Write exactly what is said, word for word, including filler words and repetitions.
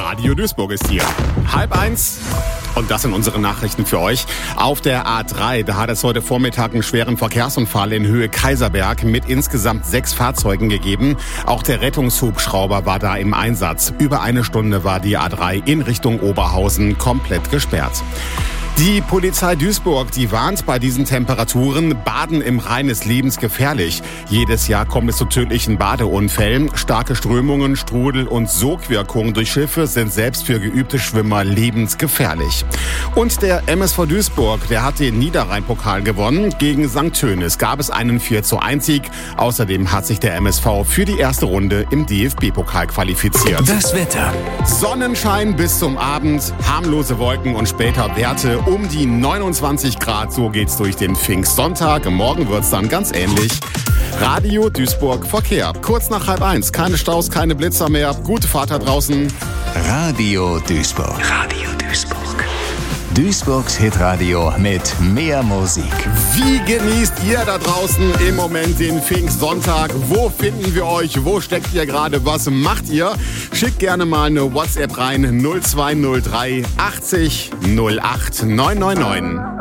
Radio Duisburg ist hier. Halb eins. Und das sind unsere Nachrichten für euch. Auf der A drei, da hat es heute Vormittag einen schweren Verkehrsunfall in Höhe Kaiserberg mit insgesamt sechs Fahrzeugen gegeben. Auch der Rettungshubschrauber war da im Einsatz. Über eine Stunde war die A drei in Richtung Oberhausen komplett gesperrt. Die Polizei Duisburg, die warnt bei diesen Temperaturen, Baden im Rhein ist lebensgefährlich. Jedes Jahr kommt es zu tödlichen Badeunfällen. Starke Strömungen, Strudel und Sogwirkungen durch Schiffe sind selbst für geübte Schwimmer lebensgefährlich. Und der M S V Duisburg, der hat den Niederrhein-Pokal gewonnen. Gegen Sankt Tönis gab es einen vier zu eins Sieg. Außerdem hat sich der M S V für die erste Runde im D F B-Pokal qualifiziert. Das Wetter. Sonnenschein bis zum Abend, harmlose Wolken und später Werte um die neunundzwanzig Grad. So geht's durch den Pfingstsonntag. Morgen wird's dann ganz ähnlich. Radio Duisburg Verkehr. Kurz nach halb eins. Keine Staus, keine Blitzer mehr. Gute Fahrt da draußen. Radio Duisburg. Radio Duisburg. Duisburgs Hitradio mit mehr Musik. Wie genießt ihr da draußen im Moment den Pfingstsonntag? Wo finden wir euch? Wo steckt ihr gerade? Was macht ihr? Schickt gerne mal eine WhatsApp rein. null zwei null drei achtzig null acht neun neun neun.